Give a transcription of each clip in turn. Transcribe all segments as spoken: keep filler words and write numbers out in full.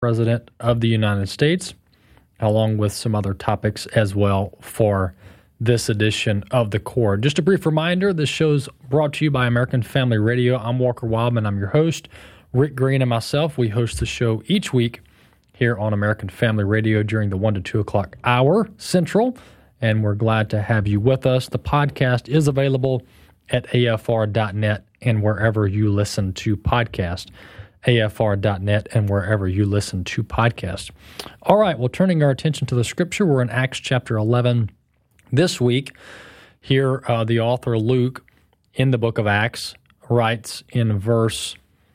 President of the United States, along with some other topics as well for this edition of The Core. Just a brief reminder, this show's brought to you by American Family Radio. I'm Walker Wildman. I'm your host. Rick Green and myself, we host the show each week here on American Family Radio during the one to two o'clock hour Central, and we're glad to have you with us. The podcast is available at A F R dot net and wherever you listen to podcasts. A F R dot net and wherever you listen to podcasts. All right, well, turning our attention to the Scripture, we're in Acts chapter eleven this week. Here, uh, the author Luke, in the book of Acts, writes in verse,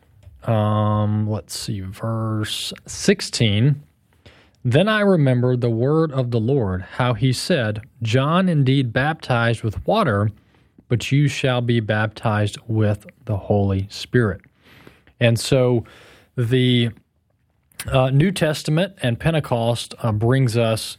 um, let's see, verse sixteen, "Then I remembered the word of the Lord, how he said, John indeed baptized with water, but you shall be baptized with the Holy Spirit." And so the uh, New Testament and Pentecost uh, brings us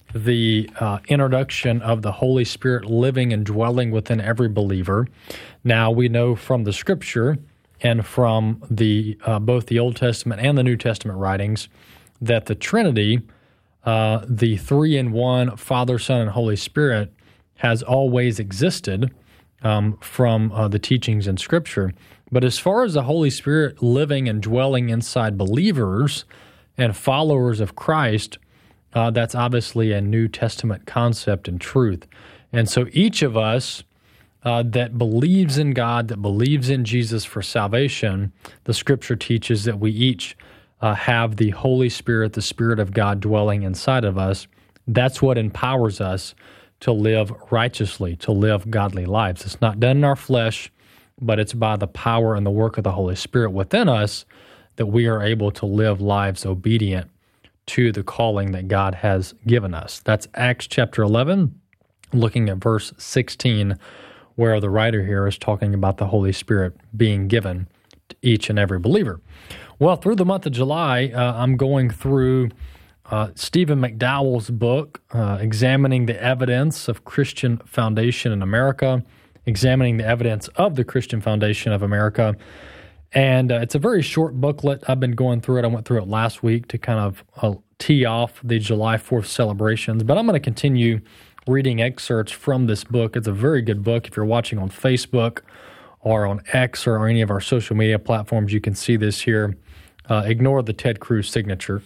the uh, introduction of the Holy Spirit living and dwelling within every believer. Now, we know from the Scripture and from the uh, both the Old Testament and the New Testament writings that the Trinity, uh, the three-in-one Father, Son, and Holy Spirit, has always existed um, from uh, the teachings in Scripture. But as far as the Holy Spirit living and dwelling inside believers and followers of Christ, uh, that's obviously a New Testament concept and truth. And so each of us uh, that believes in God, that believes in Jesus for salvation, the Scripture teaches that we each uh, have the Holy Spirit, the Spirit of God dwelling inside of us. That's what empowers us to live righteously, to live godly lives. It's not done in our flesh, but it's by the power and the work of the Holy Spirit within us that we are able to live lives obedient to the calling that God has given us. That's Acts chapter eleven, looking at verse sixteen, where the writer here is talking about the Holy Spirit being given to each and every believer. Well, through the month of July, uh, I'm going through uh, Stephen McDowell's book, uh, Examining the Evidence of Christian Foundation in America, examining the evidence of the Christian Foundation of America. And uh, it's a very short booklet. I've been going through it. I went through it last week to kind of uh, tee off the July fourth celebrations. But I'm going to continue reading excerpts from this book. It's a very good book. If you're watching on Facebook or on X or any of our social media platforms, you can see this here. Uh, ignore the Ted Cruz signature.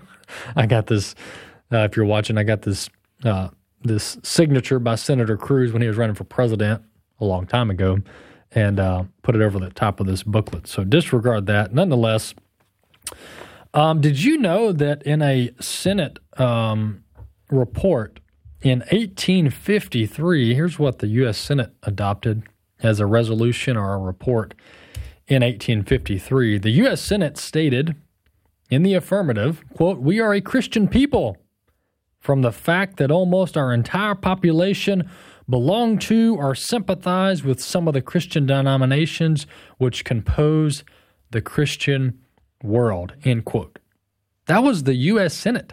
I got this, uh, if you're watching, I got this uh, this signature by Senator Cruz when he was running for president a long time ago, and uh, put it over the top of this booklet. So disregard that. Nonetheless, um, did you know that in a Senate um, report in eighteen fifty-three, here's what the U S Senate adopted as a resolution or a report in eighteen fifty-three. The U S Senate stated in the affirmative, quote, "We are a Christian people from the fact that almost our entire population belong to or sympathize with some of the Christian denominations which compose the Christian world," end quote. That was the U S Senate.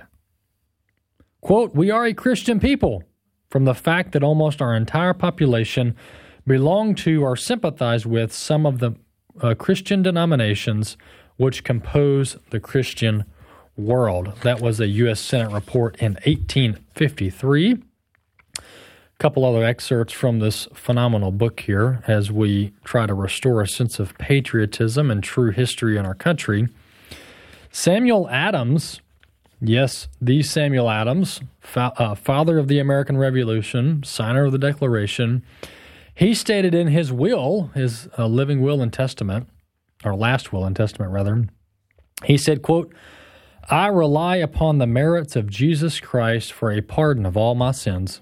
Quote, "We are a Christian people from the fact that almost our entire population belong to or sympathize with some of the uh, Christian denominations which compose the Christian world." That was a U S Senate report in eighteen fifty-three. Couple other excerpts from this phenomenal book here as we try to restore a sense of patriotism and true history in our country. Samuel Adams, yes, the Samuel Adams, fa- uh, father of the American Revolution, signer of the Declaration, he stated in his will, his uh, living will and testament, or last will and testament rather, he said, quote, "I rely upon the merits of Jesus Christ for a pardon of all my sins."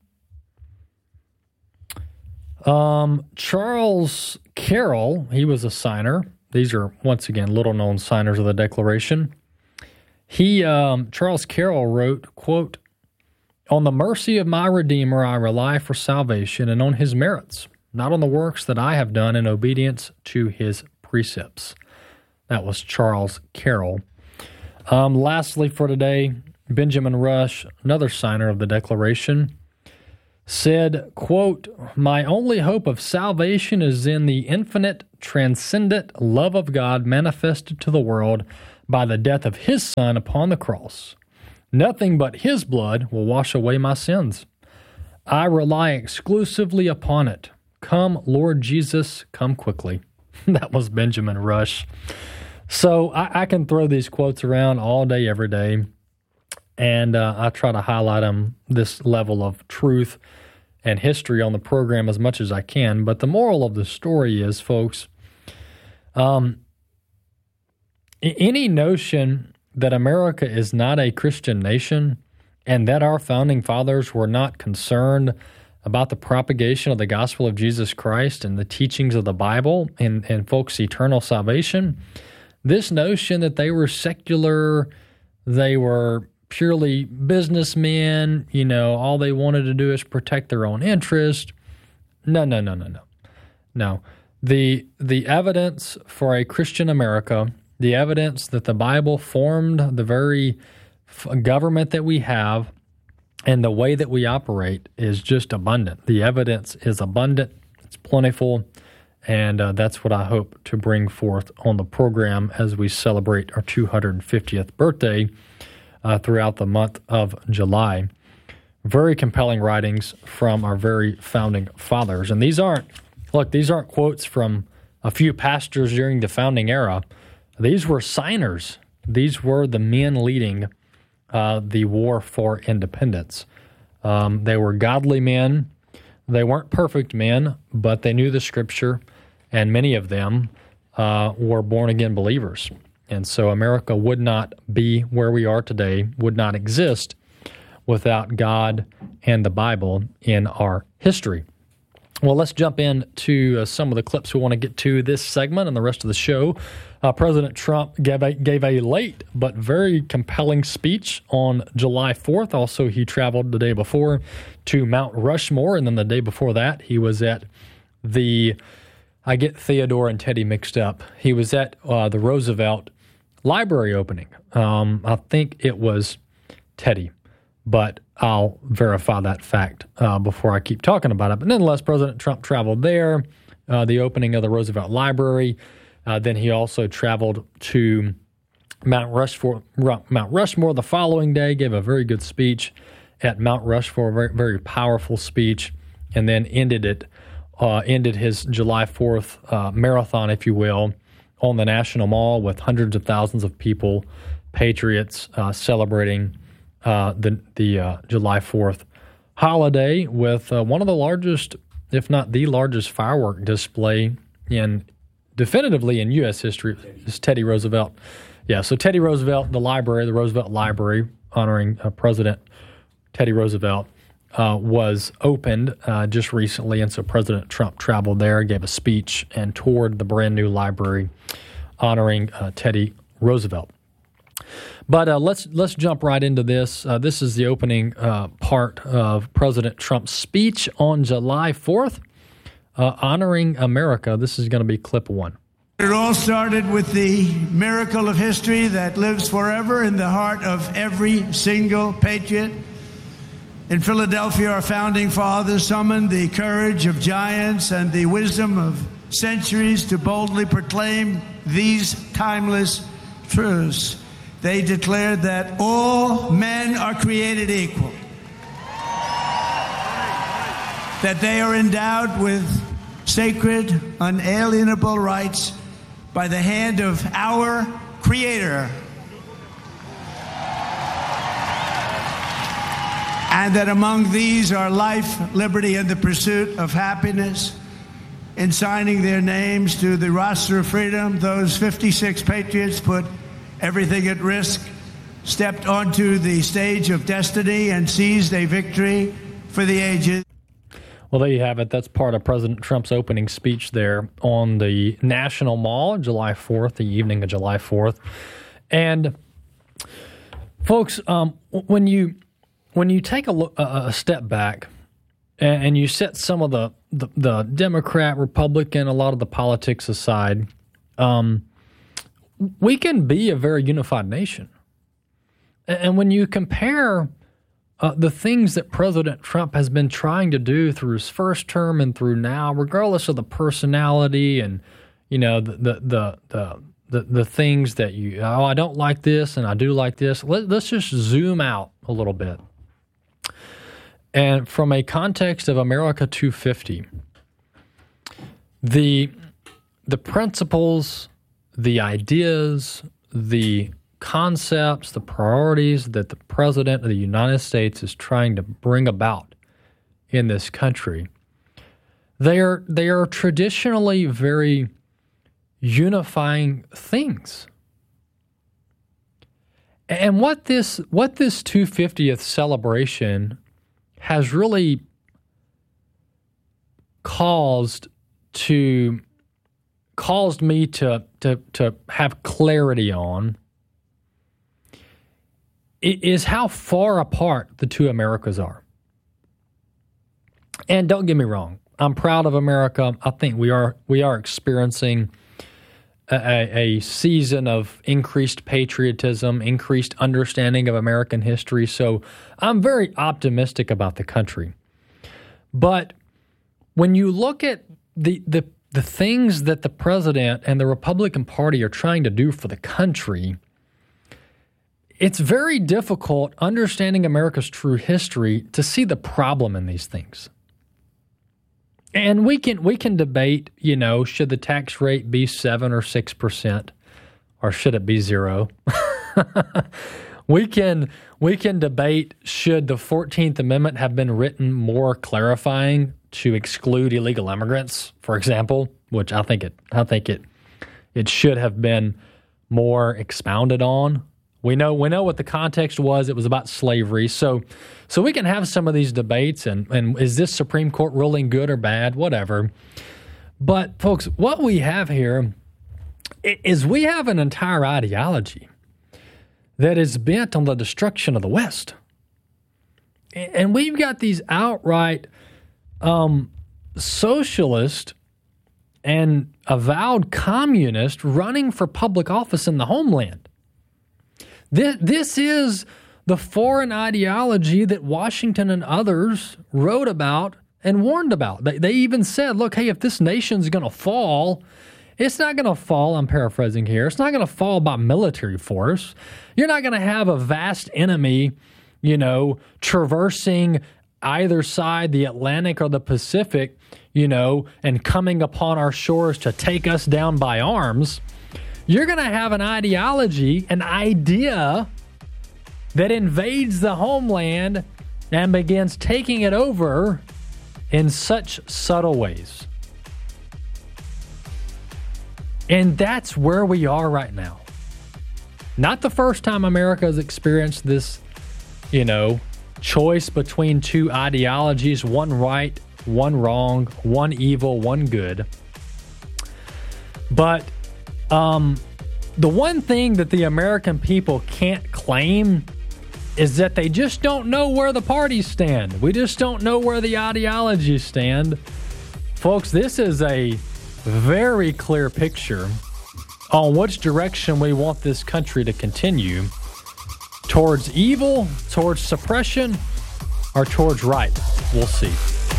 Um, Charles Carroll, he was a signer. These are, once again, little-known signers of the Declaration. He, um, Charles Carroll wrote, quote, "On the mercy of my Redeemer I rely for salvation, and on his merits, not on the works that I have done in obedience to his precepts." That was Charles Carroll. Um, lastly for today, Benjamin Rush, another signer of the Declaration, said, quote, "My only hope of salvation is in the infinite, transcendent love of God manifested to the world by the death of His Son upon the cross. Nothing but His blood will wash away my sins. I rely exclusively upon it. Come, Lord Jesus, come quickly." That was Benjamin Rush. So I, I can throw these quotes around all day, every day, and uh, I try to highlight them, this level of truth and history on the program as much as I can. But the moral of the story is, folks, um, any notion that America is not a Christian nation and that our founding fathers were not concerned about the propagation of the gospel of Jesus Christ and the teachings of the Bible and, and folks' eternal salvation, this notion that they were secular, they were purely businessmen, you know, all they wanted to do is protect their own interest. No, no, no, no, no. No. The, the evidence for a Christian America, the evidence that the Bible formed the very f- government that we have and the way that we operate is just abundant. The evidence is abundant, it's plentiful, and uh, that's what I hope to bring forth on the program as we celebrate our two hundred fiftieth birthday uh, throughout the month of July. Very compelling writings from our very founding fathers. And these aren't, look, these aren't quotes from a few pastors during the founding era. These were signers. These were the men leading uh, the war for independence. Um, they were godly men. They weren't perfect men, but they knew the Scripture, and many of them uh, were born-again believers. And so America would not be where we are today, would not exist without God and the Bible in our history. Well, let's jump into uh, some of the clips we want to get to this segment and the rest of the show. Uh, President Trump gave a, gave a late but very compelling speech on July fourth. Also, he traveled the day before to Mount Rushmore, and then the day before that, he was at the, I get Theodore and Teddy mixed up, he was at uh, the Roosevelt Library opening. Um, I think it was Teddy, but I'll verify that fact uh, before I keep talking about it. But nonetheless, President Trump traveled there, uh, the opening of the Roosevelt Library. Uh, then he also traveled to Mount Rushmore, Mount Rushmore the following day, gave a very good speech at Mount Rushmore, very, very powerful speech, and then ended it, uh, ended his July fourth uh, marathon, if you will, on the National Mall with hundreds of thousands of people, patriots, uh, celebrating uh, the the uh, July fourth holiday with uh, one of the largest, if not the largest, firework display in definitively in U S history. Is Teddy Roosevelt. Yeah, so Teddy Roosevelt, the library, the Roosevelt Library, honoring uh, President Teddy Roosevelt, uh, was opened uh, just recently, and so President Trump traveled there, gave a speech, and toured the brand new library honoring uh, Teddy Roosevelt. But uh, let's let's jump right into this. Uh, this is the opening uh, part of President Trump's speech on July fourth, uh, honoring America. This is going to be clip one. It all started with the miracle of history that lives forever in the heart of every single patriot. In Philadelphia, our founding fathers summoned the courage of giants and the wisdom of centuries to boldly proclaim these timeless truths. They declared that all men are created equal, that they are endowed with sacred, unalienable rights by the hand of our Creator, and that among these are life, liberty, and the pursuit of happiness. In signing their names to the roster of freedom, those fifty-six patriots put everything at risk, stepped onto the stage of destiny, and seized a victory for the ages. Well, there you have it. That's part of President Trump's opening speech there on the National Mall, July fourth, the evening of July fourth. And, folks, um, when you when you take a, look, a step back and, and you set some of the, the, the Democrat, Republican, a lot of the politics aside, um, we can be a very unified nation. And when you compare uh, the things that President Trump has been trying to do through his first term and through now, regardless of the personality and, you know, the the the the, the, the things that you, oh, I don't like this and I do like this. Let, let's just zoom out a little bit. And from a context of America two fifty, the the principles, the ideas, the concepts, the priorities that the President of the United States is trying to bring about in this country, they are they are traditionally very unifying things. And what this what this two hundred fiftieth celebration has really caused to caused me to to to have clarity on is how far apart the two Americas are. And don't get me wrong, I'm proud of America. I think we are we are experiencing a, a season of increased patriotism, increased understanding of American history. So I'm very optimistic about the country. But when you look at the the the things that the president and the Republican Party are trying to do for the country, it's very difficult, understanding America's true history, to see the problem in these things. And we can we can debate, you know, should the tax rate be seven or six percent, or should it be zero? we can we can debate, should the fourteenth Amendment have been written more clarifying to exclude illegal immigrants, for example, which I think it I think it it should have been more expounded on. We know we know what the context was. It was about slavery. So so we can have some of these debates, and, and is this Supreme Court ruling good or bad, whatever. But, folks, what we have here is we have an entire ideology that is bent on the destruction of the West. And we've got these outright um, socialist and avowed communist running for public office in the homeland. This, this is the foreign ideology that Washington and others wrote about and warned about. They, they even said, look, hey, if this nation's going to fall, it's not going to fall, I'm paraphrasing here, it's not going to fall by military force. You're not going to have a vast enemy, you know, traversing either side, the Atlantic or the Pacific, you know, and coming upon our shores to take us down by arms. You're going to have an ideology, an idea that invades the homeland and begins taking it over in such subtle ways. And that's where we are right now. Not the first time America has experienced this, you know, choice between two ideologies, one right, one wrong, one evil, one good. But um, the one thing that the American people can't claim is that they just don't know where the parties stand. We just don't know where the ideologies stand. Folks, this is a very clear picture on which direction we want this country to continue, towards evil, towards suppression, or towards right. We'll see.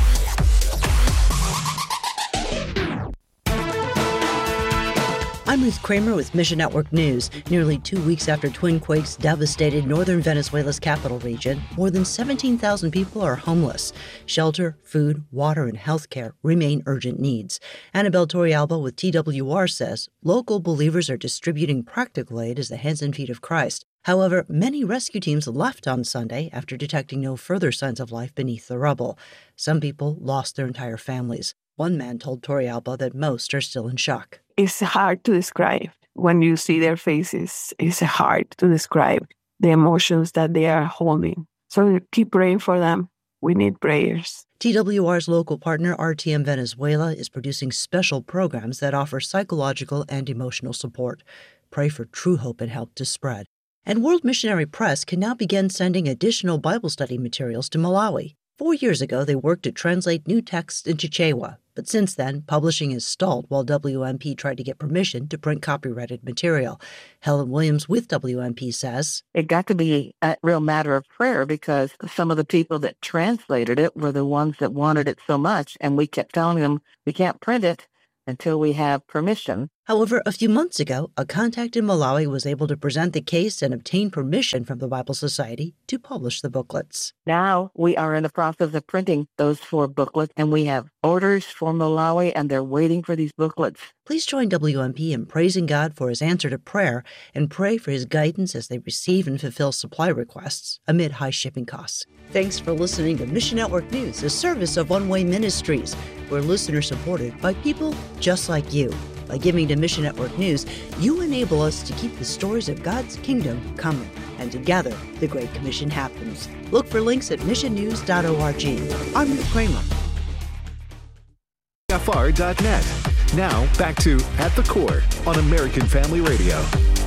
I'm Ruth Kramer with Mission Network News. Nearly two weeks after twin quakes devastated northern Venezuela's capital region, more than seventeen thousand people are homeless. Shelter, food, water, and health care remain urgent needs. Annabelle Torrealba with T W R says local believers are distributing practical aid as the hands and feet of Christ. However, many rescue teams left on Sunday after detecting no further signs of life beneath the rubble. Some people lost their entire families. One man told Torrealba that most are still in shock. It's hard to describe. When you see their faces, it's hard to describe the emotions that they are holding. So keep praying for them. We need prayers. T W R's local partner, R T M Venezuela, is producing special programs that offer psychological and emotional support. Pray for true hope and help to spread. And World Missionary Press can now begin sending additional Bible study materials to Malawi. Four years ago, they worked to translate new texts into Chewa, but since then, publishing has stalled while W M P tried to get permission to print copyrighted material. Helen Williams with W M P says, It got to be a real matter of prayer because some of the people that translated it were the ones that wanted it so much, and we kept telling them, we can't print it until we have permission. However, a few months ago, a contact in Malawi was able to present the case and obtain permission from the Bible Society to publish the booklets. Now we are in the process of printing those four booklets, and we have orders for Malawi, and they're waiting for these booklets. Please join W M P in praising God for his answer to prayer and pray for his guidance as they receive and fulfill supply requests amid high shipping costs. Thanks for listening to Mission Network News, a service of One Way Ministries. We're listener-supported by people just like you. By giving to Mission Network News, you enable us to keep the stories of God's kingdom coming. And together, the Great Commission happens. Look for links at mission news dot org. I'm Ruth Kramer. F R dot net. Now, back to At the Core on American Family Radio.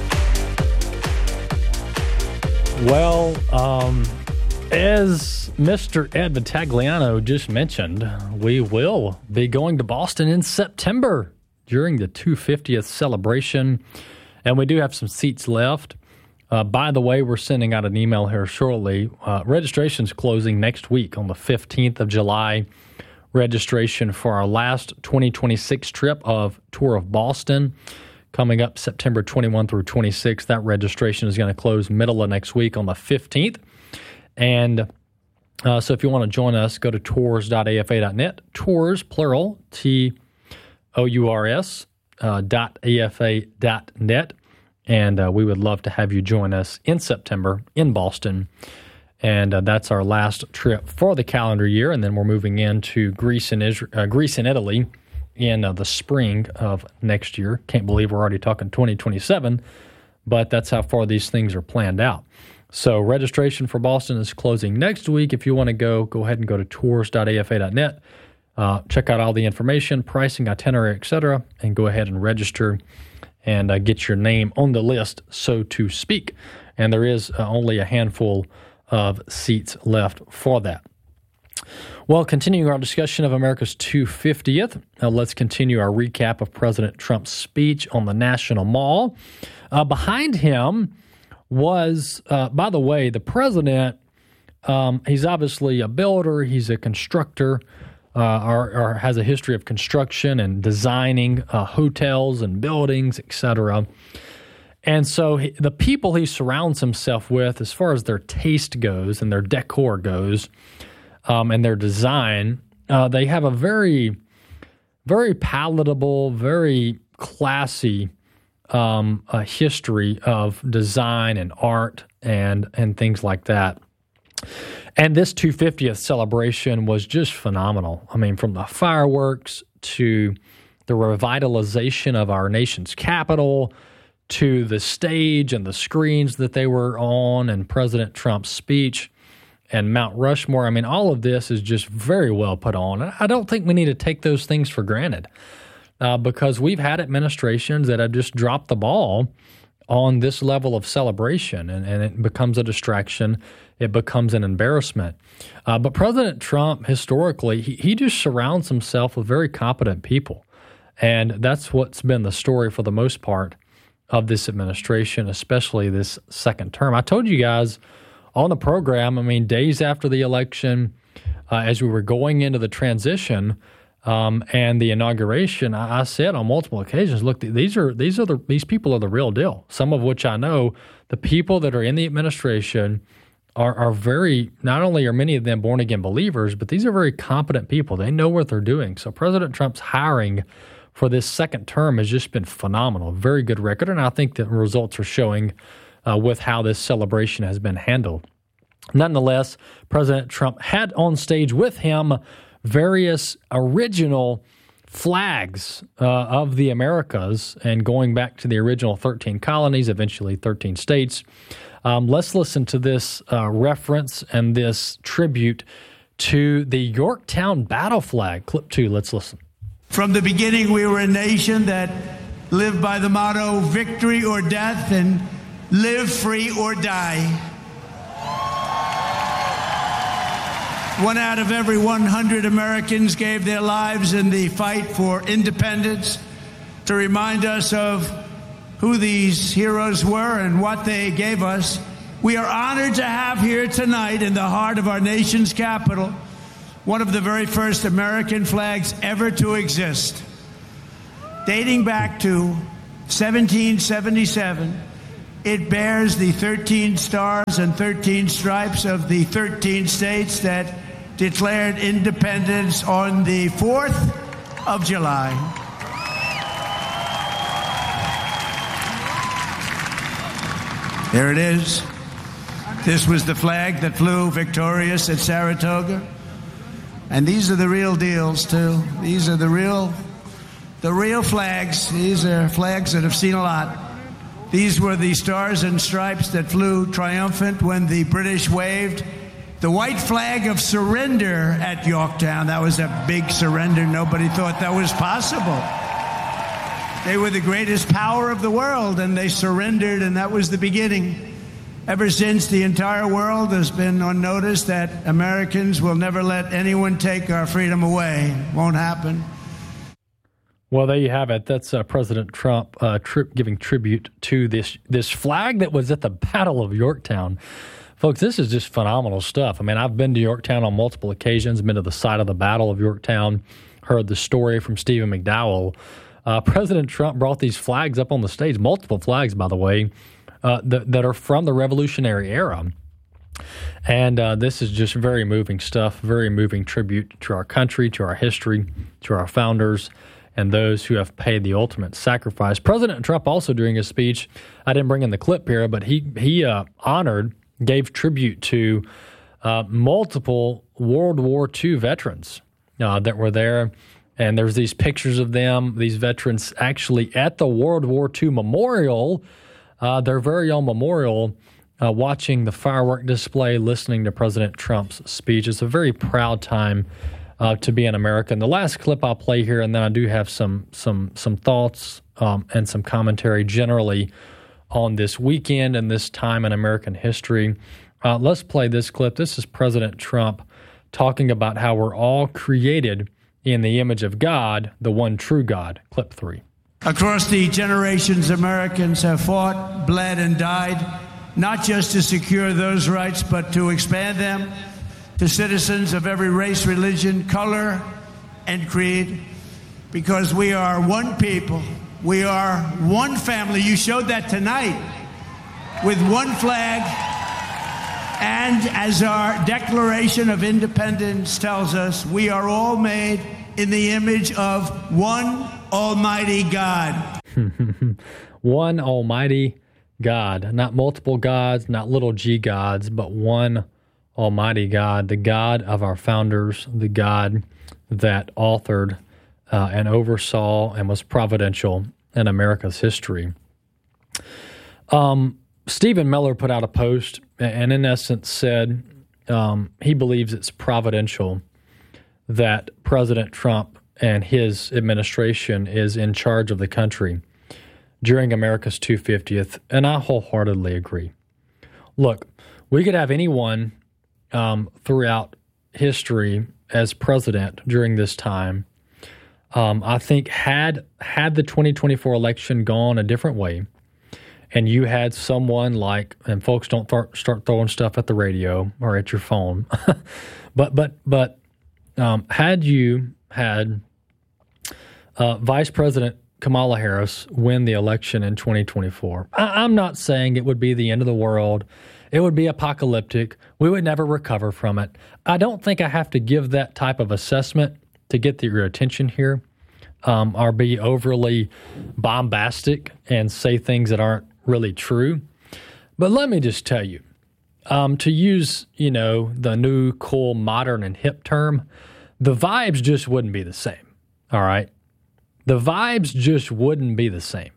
Well, um... as Mister Ed Vitagliano just mentioned, we will be going to Boston in September during the two hundred fiftieth celebration, and we do have some seats left. Uh, by the way, we're sending out an email here shortly. Uh, registration's closing next week on the fifteenth of July. Registration for our last twenty twenty-six trip of Tour of Boston coming up September twenty-first through twenty-sixth. That registration is going to close middle of next week on the fifteenth. And uh, so if you want to join us, go to tours dot a f a dot net. Tours, plural, T O U R S, uh, dot A F A dot net. And uh, we would love to have you join us in September in Boston. And uh, that's our last trip for the calendar year. And then we're moving into Greece and Israel, uh, Greece and Italy in uh, the spring of next year. Can't believe we're already talking twenty twenty-seven, but that's how far these things are planned out. So registration for Boston is closing next week. If you want to go, go ahead and go to tours dot A F A dot net. Uh, check out all the information, pricing, itinerary, et cetera, and go ahead and register and uh, get your name on the list, so to speak. And there is uh, only a handful of seats left for that. Well, continuing our discussion of America's two hundred fiftieth, uh, let's continue our recap of President Trump's speech on the National Mall. Uh, behind him was, uh, by the way, the president, um, he's obviously a builder, he's a constructor, uh, or, or has a history of construction and designing uh, hotels and buildings, et cetera. And so he, the people he surrounds himself with, as far as their taste goes and their decor goes, um, and their design, uh, they have a very, very palatable, very classy um, a history of design and art and and things like that. And this two hundred fiftieth celebration was just phenomenal. I mean, from the fireworks to the revitalization of our nation's capital, to the stage and the screens that they were on, and President Trump's speech and Mount Rushmore. I mean, all of this is just very well put on. I don't think we need to take those things for granted uh, because we've had administrations that have just dropped the ball on this level of celebration, and, and it becomes a distraction. It becomes an embarrassment. Uh, but President Trump, historically, he, he just surrounds himself with very competent people. And that's what's been the story for the most part of this administration, especially this second term. I told you guys on the program, I mean, days after the election, uh, as we were going into the transition um, and the inauguration, I, I said on multiple occasions, look, these are these are the these people are the real deal. Some of which I know the people that are in the administration are are very, not only are many of them born again believers, but these are very competent people. They know what they're doing. So President Trump's hiring for this second term has just been phenomenal. Very good record, and I think the results are showing uh, with how this celebration has been handled. Nonetheless, President Trump had on stage with him various original flags uh, of the Americas, and going back to the original thirteen colonies, eventually thirteen states. Um, let's listen to this uh, reference and this tribute to the Yorktown battle flag. Clip two, let's listen. From the beginning, we were a nation that lived by the motto, victory or death, and live free or die. One out of every one hundred Americans gave their lives in the fight for independence. To remind us of who these heroes were and what they gave us, we are honored to have here tonight in the heart of our nation's capital one of the very first American flags ever to exist. Dating back to seventeen seventy-seven, it bears the thirteen stars and thirteen stripes of the thirteen states that declared independence on the fourth of July. There it is. This was the flag that flew victorious at Saratoga. And these are the real deals, too. These are the real, the real flags. These are flags that have seen a lot. These were the stars and stripes that flew triumphant when the British waved the white flag of surrender at Yorktown. That was a big surrender. Nobody thought that was possible. They were the greatest power of the world, and they surrendered, and that was the beginning. Ever since, the entire world has been on notice that Americans will never let anyone take our freedom away. Won't happen. Well, there you have it. That's uh, President Trump uh, tri- giving tribute to this this flag that was at the Battle of Yorktown. Folks, this is just phenomenal stuff. I mean, I've been to Yorktown on multiple occasions, been to the site of the Battle of Yorktown, heard the story from Stephen McDowell. Uh, President Trump brought these flags up on the stage, multiple flags, by the way, uh, that, that are from the Revolutionary era. And uh, this is just very moving stuff, very moving tribute to our country, to our history, to our founders, and those who have paid the ultimate sacrifice. President Trump also, during his speech, I didn't bring in the clip here, but he, he uh, honored, gave tribute to uh, multiple World War Two veterans uh, that were there. And there's these pictures of them, these veterans actually at the World War Two memorial, uh, their very own memorial, uh, watching the firework display, listening to President Trump's speech. It's a very proud time uh, to be an American. The last clip I'll play here, and then I do have some some some thoughts um, and some commentary generally on this weekend and this time in American history. Uh, let's play this clip. This is President Trump talking about how we're all created in the image of God, the one true God. Clip three. Across the generations, Americans have fought, bled, and died, not just to secure those rights, but to expand them to citizens of every race, religion, color, and creed, because we are one people. We are one family. You showed that tonight with one flag. And as our Declaration of Independence tells us, we are all made in the image of one Almighty God. One Almighty God. Not multiple gods, not little g gods, but one Almighty God, the God of our founders, the God that authored uh, and oversaw and was providential in America's history. Um, Stephen Miller put out a post and in essence said um, he believes it's providential that President Trump and his administration is in charge of the country during America's two hundred fiftieth, and I wholeheartedly agree. Look, we could have anyone um, throughout history as president during this time. Um, I think had had the twenty twenty-four election gone a different way, and you had someone like, and folks don't th- start throwing stuff at the radio or at your phone, but but but um, had you had uh, Vice President Kamala Harris win the election in twenty twenty-four, I- I'm not saying it would be the end of the world. It would be apocalyptic. We would never recover from it. I don't think I have to give that type of assessment to get your attention here, um, or be overly bombastic and say things that aren't really true. But let me just tell you, um, to use, you know, the new, cool, modern, and hip term, the vibes just wouldn't be the same, all right? The vibes just wouldn't be the same.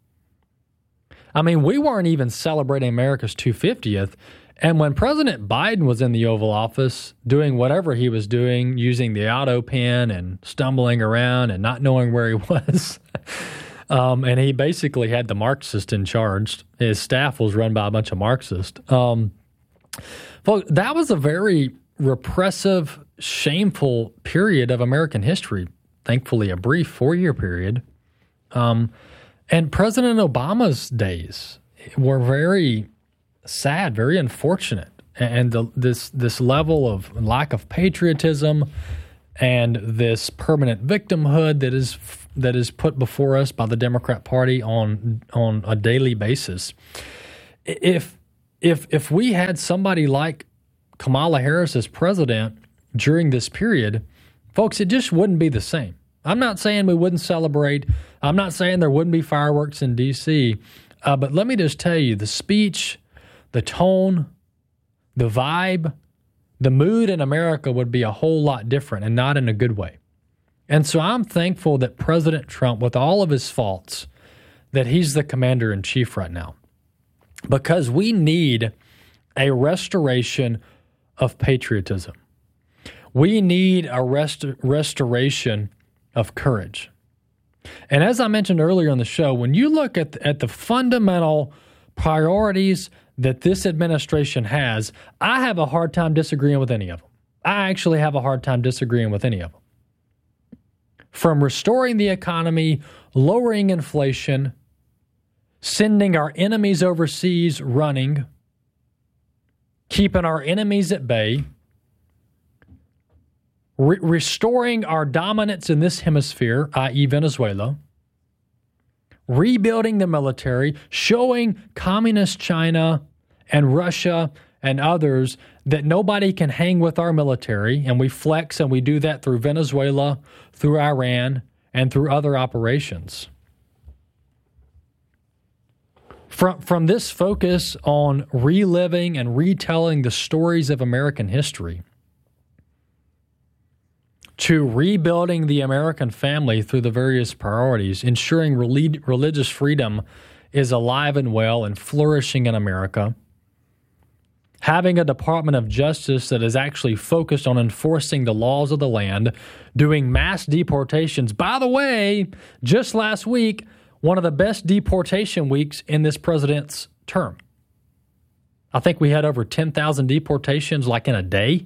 I mean, we weren't even celebrating America's two hundred fiftieth, and when President Biden was in the Oval Office doing whatever he was doing, using the auto pen and stumbling around and not knowing where he was, um, and he basically had the Marxist in charge. His staff was run by a bunch of Marxists. Um, folks, that was a very repressive, shameful period of American history. Thankfully, a brief four-year period. Um, and President Obama's days were very sad, very unfortunate. And the, this this level of lack of patriotism and this permanent victimhood that is that is put before us by the Democrat Party on on a daily basis. If if if we had somebody like Kamala Harris as president during this period, folks, it just wouldn't be the same. I'm not saying we wouldn't celebrate. I'm not saying there wouldn't be fireworks in D C, uh, but let me just tell you, the speech, the tone, the vibe, the mood in America would be a whole lot different, and not in a good way. And so I'm thankful that President Trump, with all of his faults, that he's the commander-in-chief right now, because we need a restoration of patriotism. We need a rest- restoration of courage. And as I mentioned earlier on the show, when you look at the, at the fundamental priorities that this administration has, I have a hard time disagreeing with any of them. I actually have a hard time disagreeing with any of them. From restoring the economy, lowering inflation, sending our enemies overseas running, keeping our enemies at bay, re- restoring our dominance in this hemisphere, that is. Venezuela, rebuilding the military, showing communist China and Russia and others that nobody can hang with our military, and we flex, and we do that through Venezuela, through Iran, and through other operations. From, from this focus on reliving and retelling the stories of American history to rebuilding the American family through the various priorities, ensuring relig- religious freedom is alive and well and flourishing in America, having a Department of Justice that is actually focused on enforcing the laws of the land, doing mass deportations. By the way, just last week, one of the best deportation weeks in this president's term. I think we had over ten thousand deportations like in a day.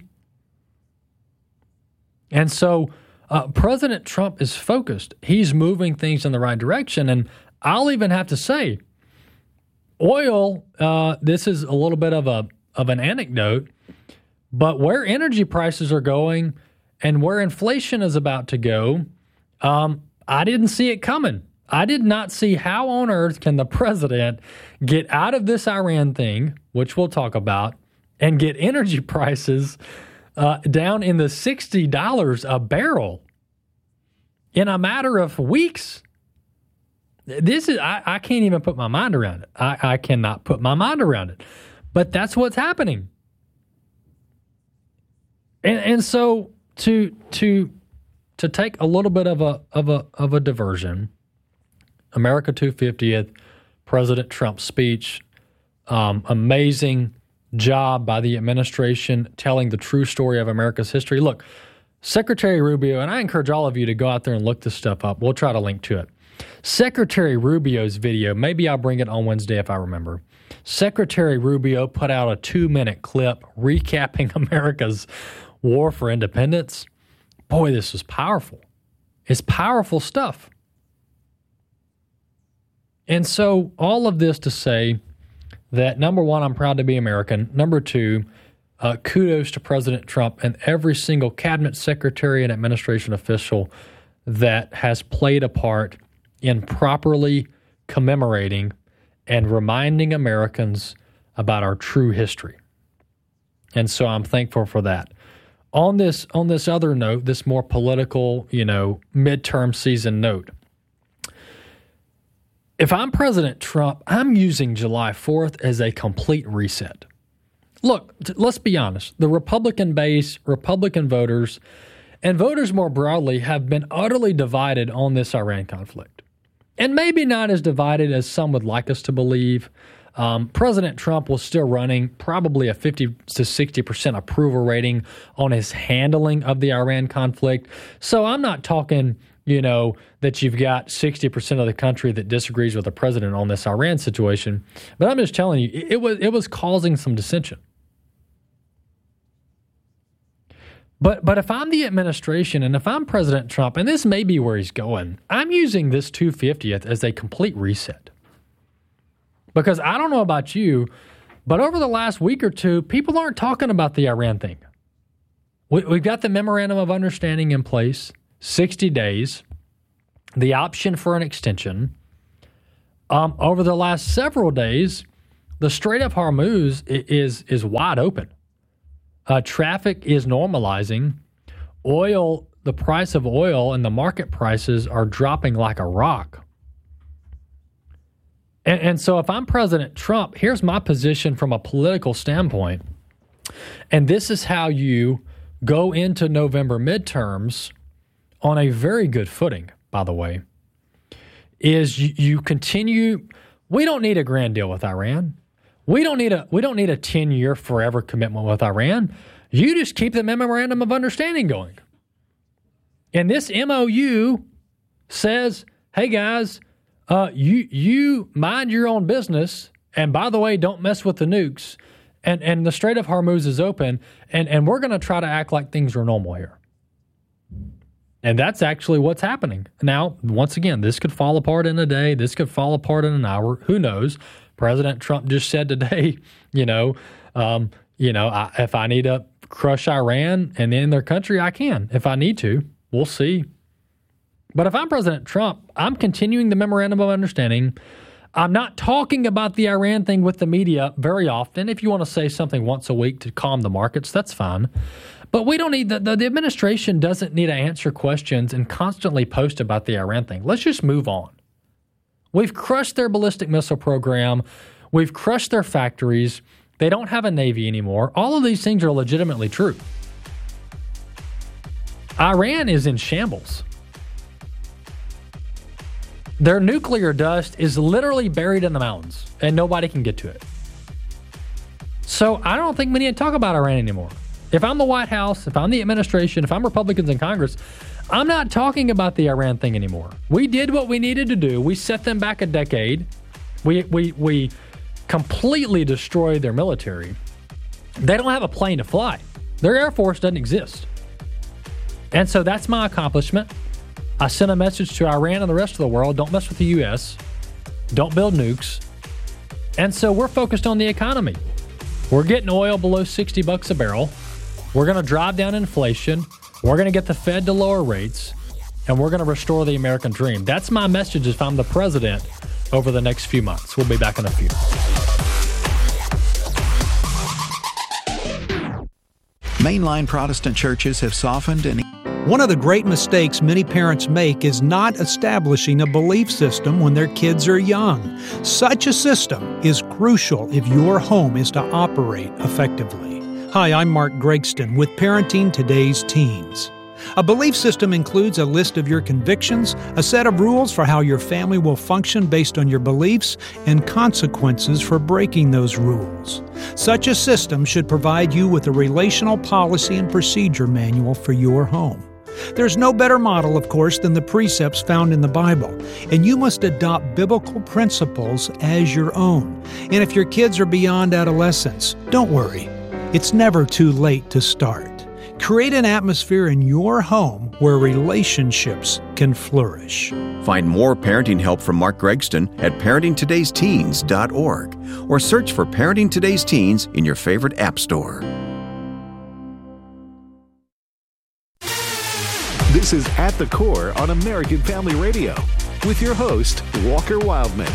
And so uh, President Trump is focused. He's moving things in the right direction. And I'll even have to say, oil, uh, this is a little bit of a of an anecdote, but where energy prices are going and where inflation is about to go, um, I didn't see it coming. I did not see how on earth can the president get out of this Iran thing, which we'll talk about, and get energy prices uh, down in the sixty dollars a barrel in a matter of weeks. This is, I, I can't even put my mind around it. I, I cannot put my mind around it. But that's what's happening. And and so to to to take a little bit of a of a of a diversion, America two fiftieth, President Trump's speech, um, amazing job by the administration telling the true story of America's history. Look, Secretary Rubio, and I encourage all of you to go out there and look this stuff up. We'll try to link to it. Secretary Rubio's video, maybe I'll bring it on Wednesday if I remember. Secretary Rubio put out a two-minute clip recapping America's war for independence. Boy, this was powerful. It's powerful stuff. And so all of this to say that, number one, I'm proud to be American. Number two, uh, kudos to President Trump and every single cabinet secretary and administration official that has played a part in properly commemorating and reminding Americans about our true history. And so I'm thankful for that. On this on this other note, this more political, you know, midterm season note, if I'm President Trump, I'm using July fourth as a complete reset. Look, t- let's be honest. The Republican base, Republican voters, and voters more broadly have been utterly divided on this Iran conflict. And maybe not as divided as some would like us to believe. Um, President Trump was still running probably a fifty to sixty percent approval rating on his handling of the Iran conflict. So I'm not talking, you know, that you've got sixty percent of the country that disagrees with the president on this Iran situation. But I'm just telling you, it was it was causing some dissension. But but if I'm the administration and if I'm President Trump, and this may be where he's going, I'm using this two hundred fiftieth as a complete reset. Because I don't know about you, but over the last week or two, people aren't talking about the Iran thing. We, we've got the Memorandum of Understanding in place, sixty days, the option for an extension. Um, over the last several days, the Strait of Hormuz is, is wide open. Uh, traffic is normalizing. Oil, the price of oil and the market prices are dropping like a rock. And, and so if I'm President Trump, here's my position from a political standpoint. And this is how you go into November midterms on a very good footing, by the way, is you, you continue. We don't need a grand deal with Iran. We don't need a we don't need a ten-year forever commitment with Iran. You just keep the Memorandum of Understanding going. And this M O U says, hey, guys, uh, you you mind your own business. And by the way, don't mess with the nukes. And and the Strait of Hormuz is open. And, and we're going to try to act like things are normal here. And that's actually what's happening. Now, once again, this could fall apart in a day. This could fall apart in an hour. Who knows? President Trump just said today, you know, um, you know, I, if I need to crush Iran and in their country, I can. If I need to, we'll see. But if I'm President Trump, I'm continuing the Memorandum of Understanding. I'm not talking about the Iran thing with the media very often. If you want to say something once a week to calm the markets, that's fine. But we don't need the, the, the administration doesn't need to answer questions and constantly post about the Iran thing. Let's just move on. We've crushed their ballistic missile program. We've crushed their factories. They don't have a Navy anymore. All of these things are legitimately true. Iran is in shambles. Their nuclear dust is literally buried in the mountains, and nobody can get to it. So I don't think we need to talk about Iran anymore. If I'm the White House, if I'm the administration, if I'm Republicans in Congress, I'm not talking about the Iran thing anymore. We did what we needed to do. We set them back a decade. We we we completely destroyed their military. They don't have a plane to fly. Their Air Force doesn't exist. And so that's my accomplishment. I sent a message to Iran and the rest of the world, don't mess with the U S. Don't build nukes. And so we're focused on the economy. We're getting oil below sixty bucks a barrel. We're going to drive down inflation. We're going to get the Fed to lower rates. And we're going to restore the American dream. That's my message if I'm the president over the next few months. We'll be back in a few. Mainline Protestant churches have softened and... One of the great mistakes many parents make is not establishing a belief system when their kids are young. Such a system is crucial if your home is to operate effectively. Hi, I'm Mark Gregston with Parenting Today's Teens. A belief system includes a list of your convictions, a set of rules for how your family will function based on your beliefs, and consequences for breaking those rules. Such a system should provide you with a relational policy and procedure manual for your home. There's no better model, of course, than the precepts found in the Bible, and you must adopt biblical principles as your own. And if your kids are beyond adolescence, don't worry. It's never too late to start. Create an atmosphere in your home where relationships can flourish. Find more parenting help from Mark Gregston at parenting todays teens dot org or search for Parenting Today's Teens in your favorite app store. This is At the Core on American Family Radio with your host, Walker Wildman.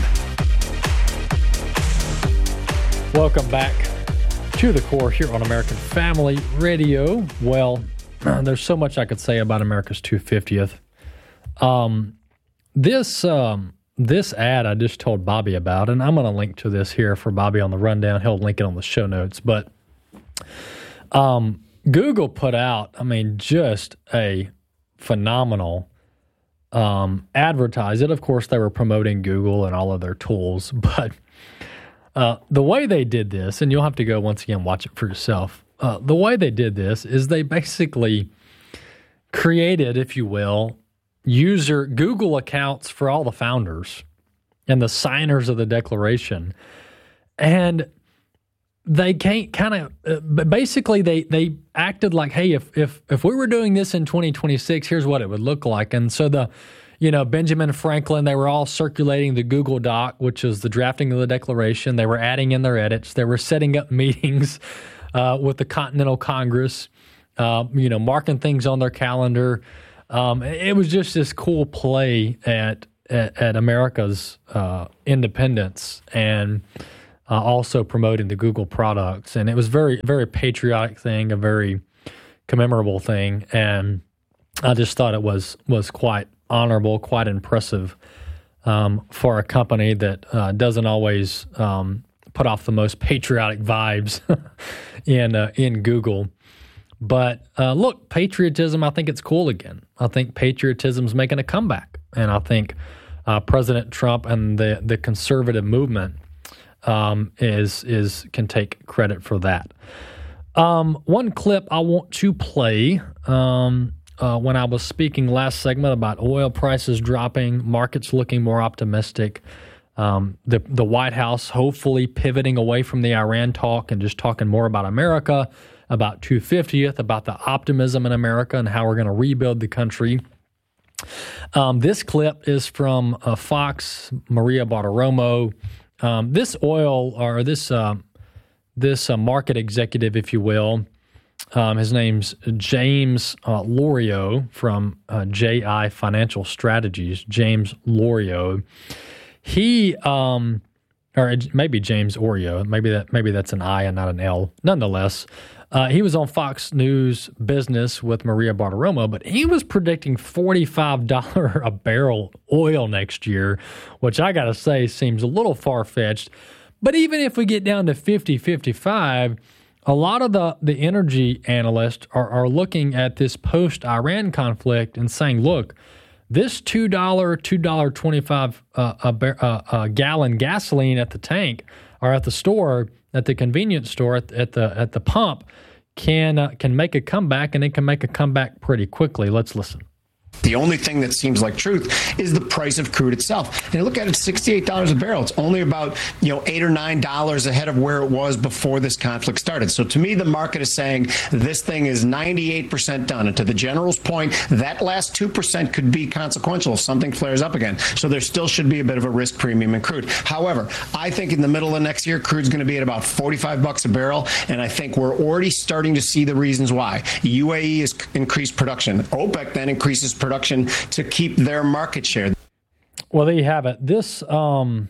Welcome back to the Core here on American Family Radio. Well, there's so much I could say about America's two hundred fiftieth. Um, this um, this ad I just told Bobby about, and I'm going to link to this here for Bobby on the rundown. He'll link it on the show notes. But um, Google put out, I mean, just a phenomenal um, advertisement. Of course, they were promoting Google and all of their tools, but Uh, the way they did this, and you'll have to go once again watch it for yourself. Uh, the way they did this is they basically created, if you will, user Google accounts for all the founders and the signers of the Declaration. And they can't kind of uh, basically they they acted like, hey, if if if we were doing this in twenty twenty-six, here's what it would look like. And so the you know Benjamin Franklin, they were all circulating the Google Doc, which is the drafting of the Declaration. They were adding in their edits. They were setting up meetings uh, with the Continental Congress, uh, you know, marking things on their calendar. Um, it was just this cool play at at, at America's uh, independence and uh, also promoting the Google products. And it was very, very patriotic thing, a very commemorable thing. And I just thought it was was quite honorable, quite impressive um, for a company that uh, doesn't always um, put off the most patriotic vibes in uh, in Google. But uh, look, patriotism, I think it's cool again. I think patriotism's making a comeback. And I think uh, President Trump and the, the conservative movement um, is is can take credit for that. Um, one clip I want to play um, uh, when I was speaking last segment about oil prices dropping, markets looking more optimistic, um, the, the White House hopefully pivoting away from the Iran talk and just talking more about America, about two fiftieth, about the optimism in America and how we're going to rebuild the country. Um, this clip is from uh, Fox, Maria Bartiromo. Um, this oil or this uh, this uh, market executive, if you will, um, his name's James uh, Lorio from uh, J I Financial Strategies. James Lorio. He um, or maybe James Oreo. Maybe that maybe that's an I and not an L. Nonetheless. Uh, he was on Fox News Business with Maria Bartiromo, but he was predicting forty-five dollars a barrel oil next year, which I got to say seems a little far-fetched. But even if we get down to fifty, fifty-five, a lot of the, the energy analysts are, are looking at this post-Iran conflict and saying, look, this two dollars, two dollars and twenty-five cents uh, a, bar- uh, a gallon gasoline at the tank or at the store, at the convenience store, at, at the at the pump, can uh, can make a comeback, and it can make a comeback pretty quickly. Let's listen. The only thing that seems like truth is the price of crude itself. And you look at it, sixty-eight dollars a barrel. It's only about, you know, eight or nine dollars ahead of where it was before this conflict started. So to me, the market is saying this thing is ninety-eight percent done. And to the general's point, that last two percent could be consequential if something flares up again. So there still should be a bit of a risk premium in crude. However, I think in the middle of next year, crude's going to be at about forty-five bucks a barrel. And I think we're already starting to see the reasons why. U A E has increased production. OPEC then increases production to keep their market share. Well, there you have it. This, um,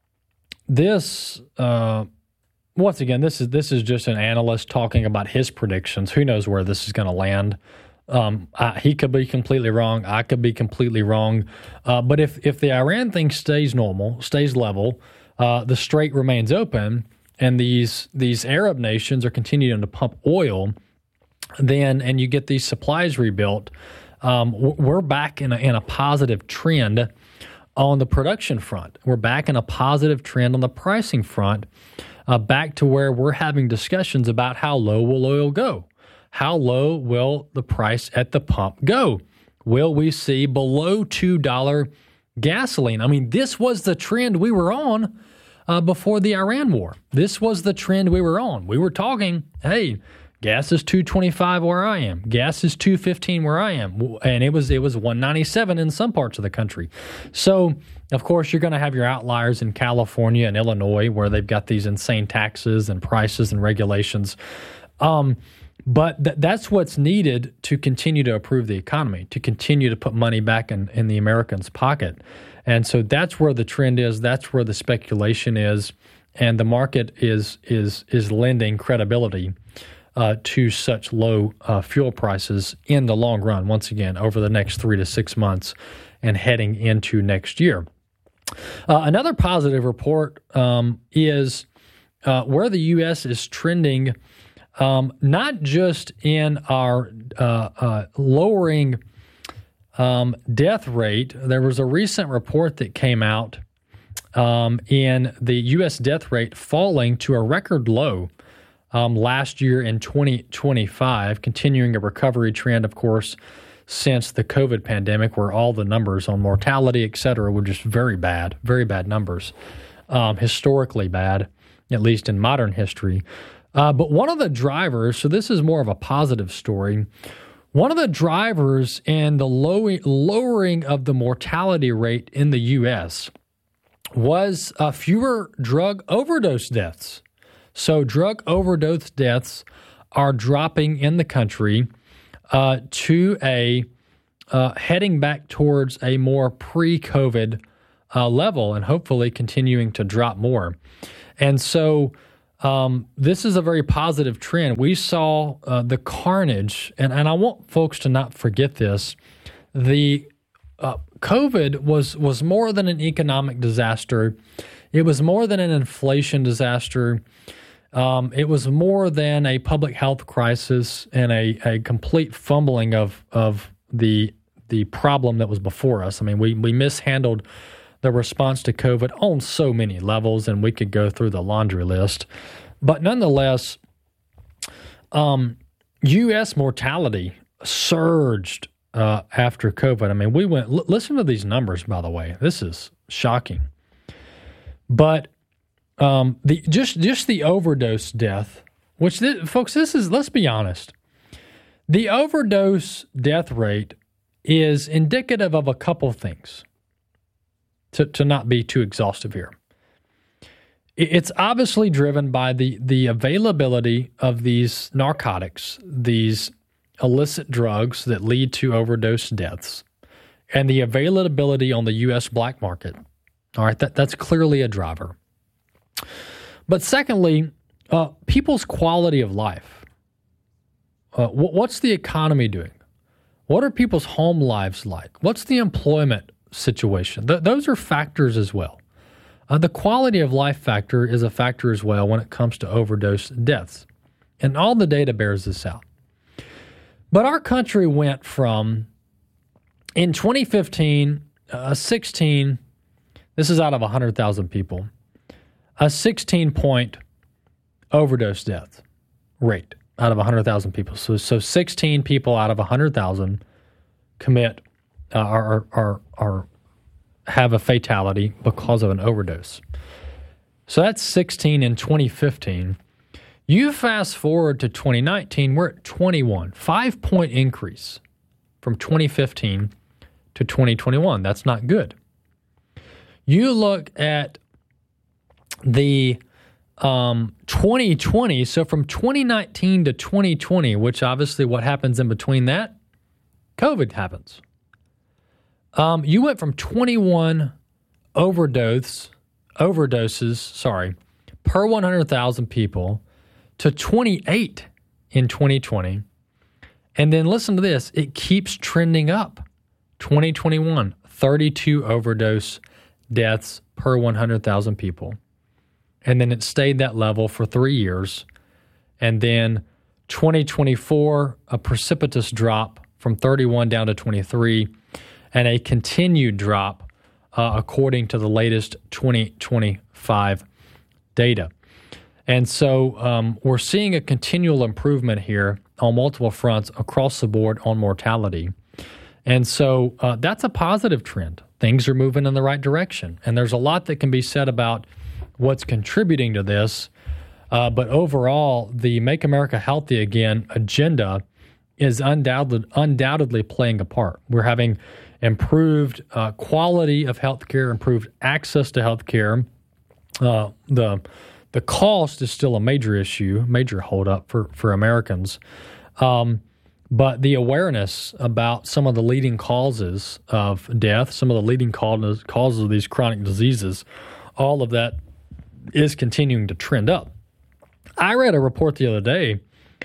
this, uh, once again, this is this is just an analyst talking about his predictions. Who knows where this is going to land? Um, I, he could be completely wrong. I could be completely wrong. Uh, but if if the Iran thing stays normal, stays level, uh, the Strait remains open, and these these Arab nations are continuing to pump oil, then and you get these supplies rebuilt. Um, we're back in a, in a positive trend on the production front. We're back in a positive trend on the pricing front, uh, back to where we're having discussions about how low will oil go? How low will the price at the pump go? Will we see below two dollars gasoline? I mean, this was the trend we were on uh, before the Iran war. This was the trend we were on. We were talking, hey, gas is two twenty-five where I am. Gas is two fifteen where I am, and it was it was one ninety-seven in some parts of the country. So, of course, you're going to have your outliers in California and Illinois where they've got these insane taxes and prices and regulations. Um, but th- that's what's needed to continue to improve the economy, to continue to put money back in, in the Americans' pocket. And so that's where the trend is. That's where the speculation is, and the market is is is lending credibility Uh, to such low uh, fuel prices in the long run, once again, over the next three to six months and heading into next year. Uh, another positive report um, is uh, where the U S is trending, um, not just in our uh, uh, lowering um, death rate. There was a recent report that came out um, in the U S death rate falling to a record low Um, last year in twenty twenty-five, continuing a recovery trend, of course, since the COVID pandemic, where all the numbers on mortality, et cetera, were just very bad, very bad numbers, um, historically bad. at least in modern history. Uh, but one of the drivers, so this is more of a positive story, one of the drivers in the low, lowering of the mortality rate in the U S was uh, fewer drug overdose deaths. So drug overdose deaths are dropping in the country uh, to a uh, heading back towards a more pre-COVID uh, level, and hopefully continuing to drop more. And so um, this is a very positive trend. We saw uh, the carnage, and, and I want folks to not forget this. The uh, COVID was was more than an economic disaster. It was more than an inflation disaster. Um, it was more than a public health crisis and a, a complete fumbling of of the the problem that was before us. I mean, we we mishandled the response to COVID on so many levels, and we could go through the laundry list. But nonetheless, um, U S mortality surged uh, after COVID. I mean, we went, l- listen to these numbers, by the way. This is shocking. But um, the just just the overdose death, which, th- folks, this is, let's be honest, the overdose death rate is indicative of a couple things. To, to not be too exhaustive here. It's obviously driven by the, the availability of these narcotics, these illicit drugs that lead to overdose deaths, and the availability on the U S black market. All right, that, that's clearly a driver. But secondly, uh, people's quality of life. Uh, wh- what's the economy doing? What are people's home lives like? What's the employment situation? Th- those are factors as well. Uh, the quality of life factor is a factor as well when it comes to overdose deaths. And all the data bears this out. But our country went from, in twenty fifteen, a sixteen, this is out of one hundred thousand people, a sixteen-point overdose death rate out of one hundred thousand people. So, so sixteen people out of one hundred thousand commit Uh, are, are are have a fatality because of an overdose. So that's sixteen in twenty fifteen. You fast forward to twenty nineteen, we're at twenty-one. Five-point increase from twenty fifteen to twenty twenty-one. That's not good. You look at the um, twenty twenty, so from twenty nineteen to twenty twenty, which obviously what happens in between that? COVID happens. Um, you went from twenty-one overdose, overdoses, sorry, per one hundred thousand people to twenty-eight in twenty twenty. And then listen to this, it keeps trending up. twenty twenty-one, thirty-two overdose deaths per one hundred thousand people. And then it stayed that level for three years. And then twenty twenty-four, a precipitous drop from thirty-one down to twenty-three. And a continued drop uh, according to the latest twenty twenty-five data. And so um, we're seeing a continual improvement here on multiple fronts across the board on mortality. And so uh, that's a positive trend. Things are moving in the right direction. And there's a lot that can be said about what's contributing to this. Uh, but overall, the Make America Healthy Again agenda is undoubtedly, undoubtedly playing a part. We're having improved uh, quality of healthcare, improved access to healthcare. Uh, the the cost is still a major issue, major holdup for for Americans. Um, but the awareness about some of the leading causes of death, some of the leading causes causes of these chronic diseases, all of that is continuing to trend up. I read a report the other day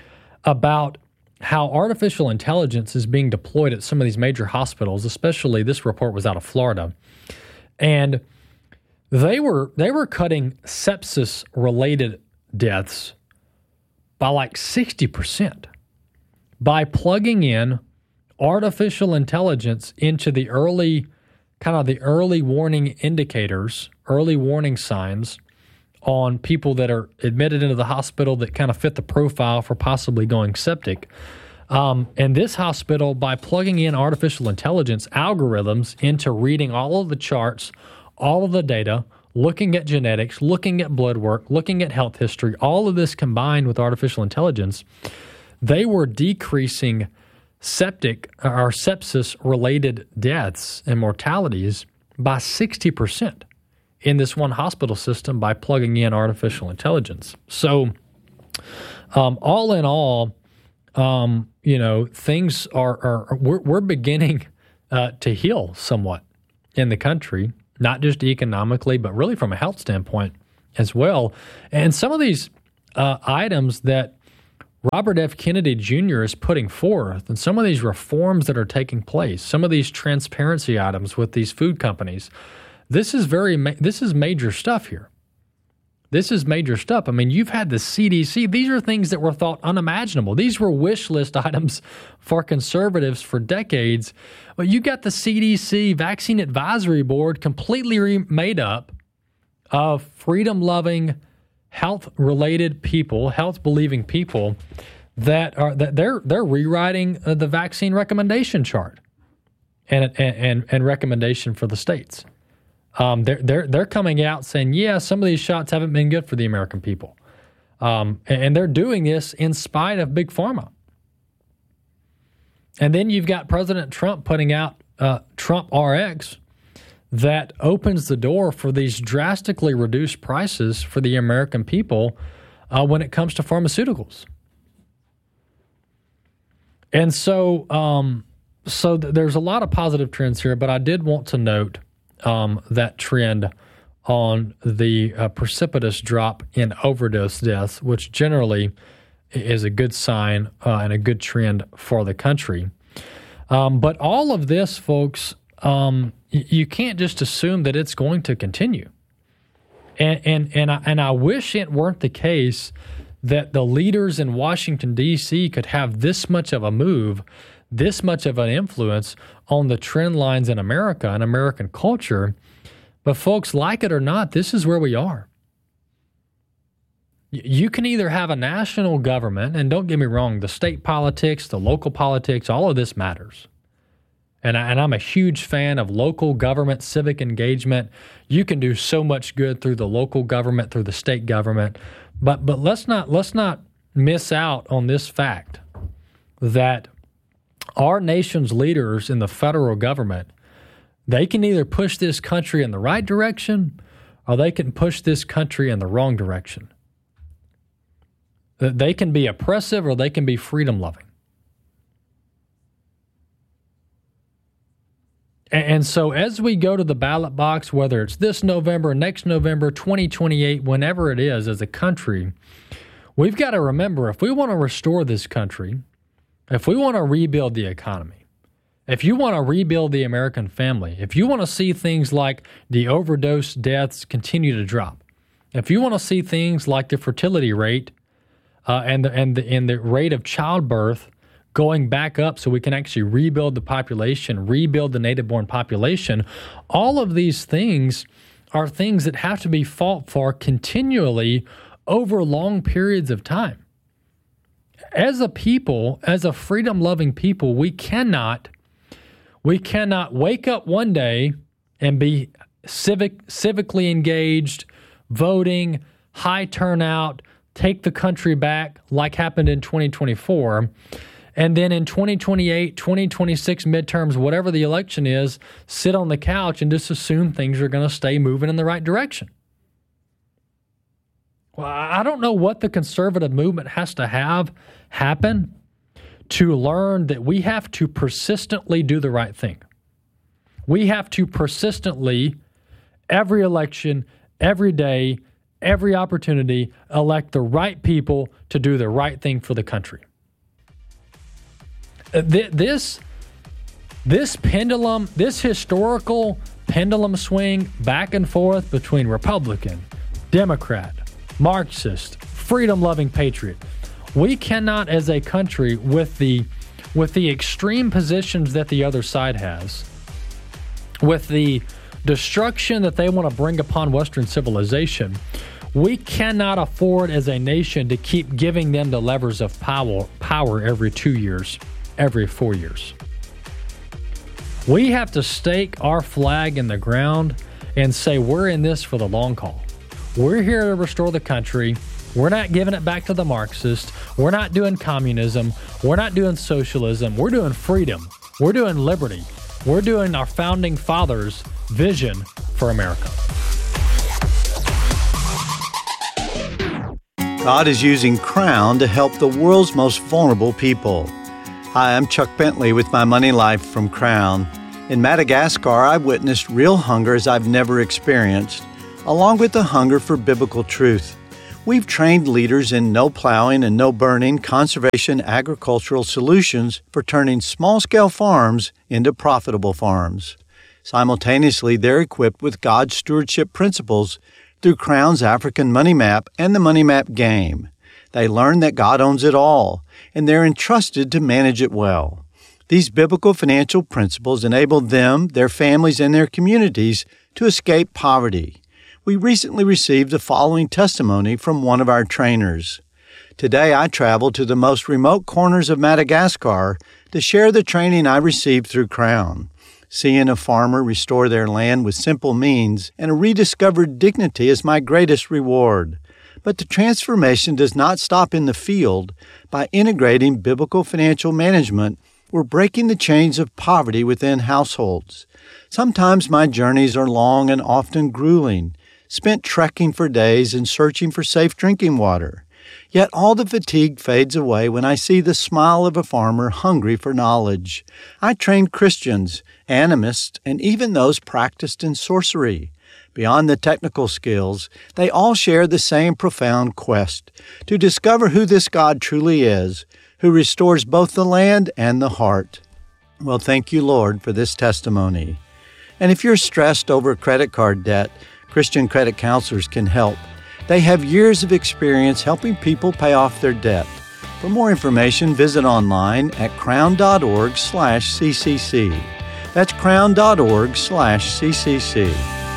about how artificial intelligence is being deployed at some of these major hospitals, especially this report was out of Florida. And they were they were cutting sepsis-related deaths by like sixty percent by plugging in artificial intelligence into the early, kind of the early warning indicators, early warning signs on people that are admitted into the hospital that kind of fit the profile for possibly going septic. Um, and this hospital, by plugging in artificial intelligence algorithms into reading all of the charts, all of the data, looking at genetics, looking at blood work, looking at health history, all of this combined with artificial intelligence, they were decreasing septic or sepsis-related deaths and mortalities by sixty percent in this one hospital system by plugging in artificial intelligence. So um, all in all, um, you know, things are, are we're, we're beginning uh, to heal somewhat in the country, not just economically, but really from a health standpoint as well. And some of these uh, items that Robert F. Kennedy Junior is putting forth, and some of these reforms that are taking place, some of these transparency items with these food companies, this is very ma- this is major stuff here. This is major stuff. I mean, you've had the C D C. These are things that were thought unimaginable. These were wish list items for conservatives for decades. But you got the C D C Vaccine Advisory Board completely re- made up of freedom-loving, health-related people, health-believing people that are that they're they're rewriting uh, the vaccine recommendation chart and and and recommendation for the states. Um, they're they're they're coming out saying, yeah, some of these shots haven't been good for the American people, um, and, and they're doing this in spite of Big Pharma. And then you've got President Trump putting out uh, Trump R X that opens the door for these drastically reduced prices for the American people uh, when it comes to pharmaceuticals. And so um, so th- there's a lot of positive trends here, but I did want to note um, that trend on the uh, precipitous drop in overdose deaths, which generally is a good sign uh, and a good trend for the country. Um, but all of this, folks, um, y- you can't just assume that it's going to continue. And and and I, and I wish it weren't the case that the leaders in Washington, D C could have this much of a move, this much of an influence on the trend lines in America and American culture. But folks, like it or not, this is where we are. You can either have a national government, and don't get me wrong, the state politics, the local politics, all of this matters. And, I, and I'm a huge fan of local government, civic engagement. You can do so much good through the local government, through the state government. But but let's not let's not miss out on this fact that our nation's leaders in the federal government, they can either push this country in the right direction or they can push this country in the wrong direction. They can be oppressive or they can be freedom-loving. And so as we go to the ballot box, whether it's this November, next November, twenty twenty-eight, whenever it is, as a country, we've got to remember, if we want to restore this country, if we want to rebuild the economy, if you want to rebuild the American family, if you want to see things like the overdose deaths continue to drop, if you want to see things like the fertility rate Uh, and the and the and the rate of childbirth going back up, so we can actually rebuild the population, rebuild the native-born population. All of these things are things that have to be fought for continually over long periods of time. As a people, as a freedom-loving people, we cannot we cannot wake up one day and be civic civically engaged, voting, high turnout, take the country back like happened in twenty twenty-four, and then in twenty twenty-eight, twenty twenty-six midterms, whatever the election is, sit on the couch and just assume things are going to stay moving in the right direction. Well, I don't know what the conservative movement has to have happen to learn that we have to persistently do the right thing. We have to persistently, every election, every day, every opportunity, elect the right people to do the right thing for the country. This, this pendulum, this historical pendulum swing back and forth between Republican, Democrat, Marxist, freedom-loving patriot, we cannot, as a country, with the with the extreme positions that the other side has, with the destruction that they want to bring upon Western civilization, we cannot afford as a nation to keep giving them the levers of power, power every two years, every four years. We have to stake our flag in the ground and say we're in this for the long haul. We're here to restore the country. We're not giving it back to the Marxists. We're not doing communism. We're not doing socialism. We're doing freedom. We're doing liberty. We're doing our founding fathers' vision for America. God is using Crown to help the world's most vulnerable people. Hi, I'm Chuck Bentley with My Money Life from Crown. In Madagascar, I witnessed real hunger as I've never experienced, along with the hunger for biblical truth. We've trained leaders in no plowing and no burning conservation agricultural solutions for turning small-scale farms into profitable farms. Simultaneously, they're equipped with God's stewardship principles through Crown's African Money Map and the Money Map game. They learn that God owns it all, and they're entrusted to manage it well. These biblical financial principles enable them, their families, and their communities to escape poverty. We recently received the following testimony from one of our trainers. Today, I traveled to the most remote corners of Madagascar to share the training I received through Crown. Seeing a farmer restore their land with simple means and a rediscovered dignity is my greatest reward. But the transformation does not stop in the field. By integrating biblical financial management, we're breaking the chains of poverty within households. Sometimes my journeys are long and often grueling, spent trekking for days and searching for safe drinking water. Yet all the fatigue fades away when I see the smile of a farmer hungry for knowledge. I train Christians, animists, and even those practiced in sorcery. Beyond the technical skills, they all share the same profound quest to discover who this God truly is, who restores both the land and the heart. Well, thank you, Lord, for this testimony. And if you're stressed over credit card debt, Christian credit counselors can help. They have years of experience helping people pay off their debt. For more information, visit online at crown.org slash ccc. That's crown.org slash ccc.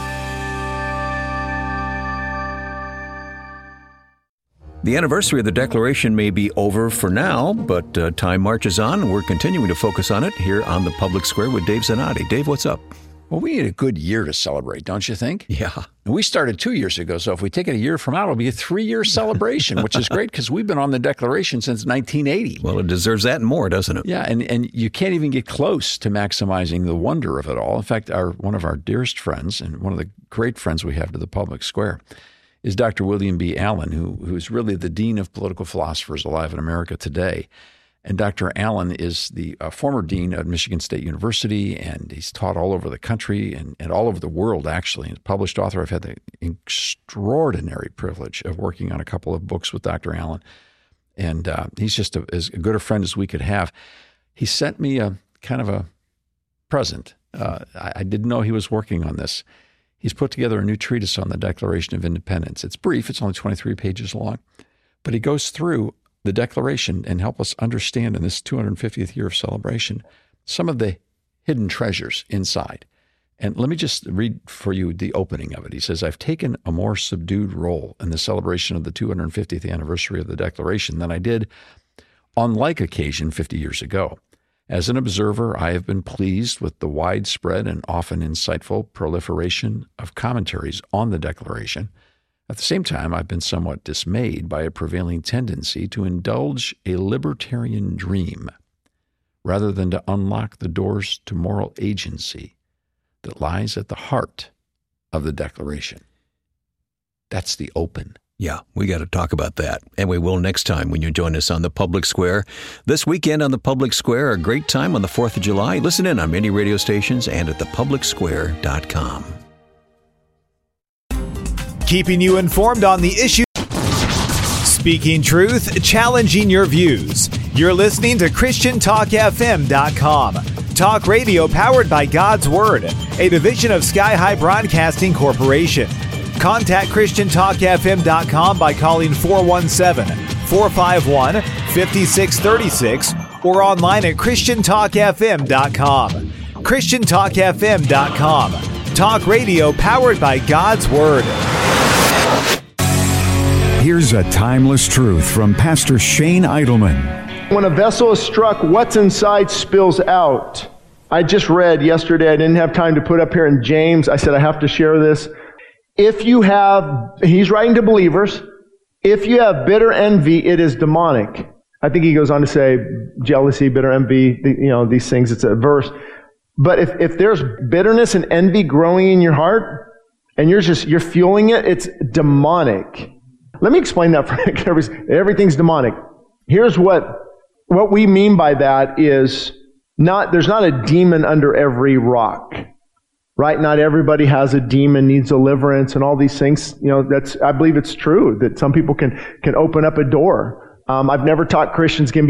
The anniversary of the Declaration may be over for now, but uh, time marches on, and we're continuing to focus on it here on the Public Square with Dave Zanotti. Dave, what's up? Well, we need a good year to celebrate, don't you think? Yeah. And we started two years ago, so if we take it a year from now, it'll be a three-year celebration, which is great because we've been on the Declaration since nineteen eighty. Well, it deserves that and more, doesn't it? Yeah, and, and you can't even get close to maximizing the wonder of it all. In fact, our one of our dearest friends and one of the great friends we have to the Public Square is Doctor William B. Allen, who who's really the dean of political philosophers alive in America today. And Doctor Allen is the uh, former dean at Michigan State University, and he's taught all over the country and, and all over the world, actually. He's a published author. I've had the extraordinary privilege of working on a couple of books with Doctor Allen, and uh, he's just a, as good a friend as we could have. He sent me a kind of a present. Uh, I, I didn't know he was working on this. He's put together a new treatise on the Declaration of Independence. It's brief. It's only twenty-three pages long, but he goes through the Declaration and help us understand in this two hundred fiftieth year of celebration some of the hidden treasures inside. And let me just read for you the opening of it. He says, I've taken a more subdued role in the celebration of the two hundred fiftieth anniversary of the Declaration than I did on like occasion fifty years ago. As an observer, I have been pleased with the widespread and often insightful proliferation of commentaries on the Declaration. At the same time, I've been somewhat dismayed by a prevailing tendency to indulge a libertarian dream rather than to unlock the doors to moral agency that lies at the heart of the Declaration. That's the open. Yeah, we got to talk about that. And we will next time when you join us on the Public Square. This weekend on the Public Square, a great time on the fourth of July. Listen in on many radio stations and at the public square dot com. Keeping you informed on the issues. Speaking truth, challenging your views. You're listening to Christian Talk F M dot com. Talk radio powered by God's Word, a division of Sky High Broadcasting Corporation. Contact Christian Talk F M dot com by calling four one seven, four five one, five six three six or online at Christian Talk F M dot com. Christian Talk F M dot com. Talk radio powered by God's Word. Here's a timeless truth from Pastor Shane Idleman. When a vessel is struck, what's inside spills out. I just read yesterday, I didn't have time to put up here in James, I said I have to share this. If you have, he's writing to believers, if you have bitter envy, it is demonic. I think he goes on to say jealousy, bitter envy, you know, these things, it's a verse. But if, if there's bitterness and envy growing in your heart, and you're just, you're fueling it, it's demonic. Let me explain that for everything's demonic. Here's what, what we mean by that is not, there's not a demon under every rock, right? Not everybody has a demon, needs deliverance and all these things. You know, that's, I believe it's true that some people can, can open up a door. Um, I've never taught Christians can be